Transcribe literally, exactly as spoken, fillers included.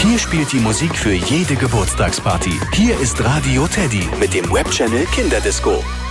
Hier spielt die Musik für jede Geburtstagsparty. Hier ist Radio Teddy mit dem Webchannel Kinderdisco.